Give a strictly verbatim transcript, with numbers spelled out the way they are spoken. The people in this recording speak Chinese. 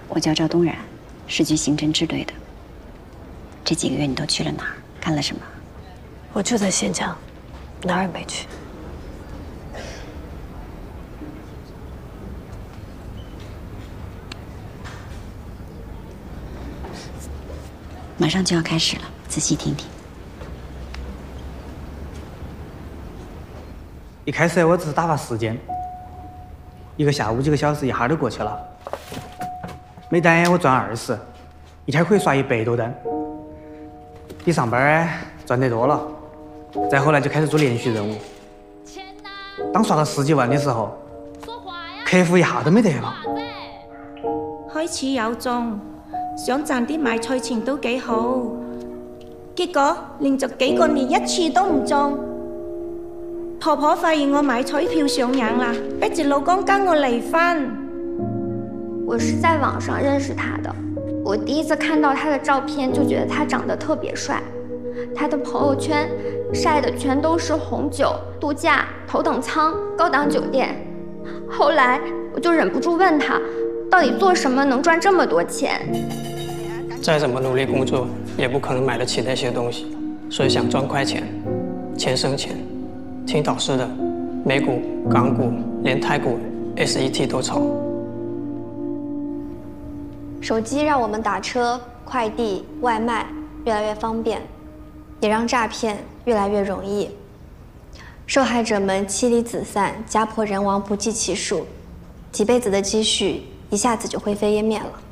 我叫赵东然，市局刑侦支队的。这几个月你都去了哪儿？干了什么？ 我就在县江，哪儿也没去。 马上就要开始了，仔细听听。 一开始我只是打发时间，一个下午几个小时一哈就过去了。每单我赚二十，一天可以刷一百多单，比上班赚得多了。再后来就开始做连续任务，当刷到十几万的时候，客户一下都没得了。 開始有中，想賺啲買菜錢都幾好，結果連續幾個年一次都唔中。婆婆發現我買彩票上癮啦，逼住老公跟我離婚。 我是在網上認識他的，我第一次看到他的照片就覺得他長得特別帥，他的朋友圈曬的全都是紅酒、度假、頭等艙、高檔酒店。後來我就忍不住問他，到底做什麼能賺這麼多錢？ 再怎麼努力工作，也不可能買得起那些東西，所以想賺快錢，錢生錢。聽導師的，美股、港股，連泰股 S E T 都炒。 手機讓我們打車、快遞、外賣越來越方便，也讓詐騙越來越容易。受害者們妻離子散，家破人亡不計其數，幾輩子的積蓄一下子就灰飛煙滅了。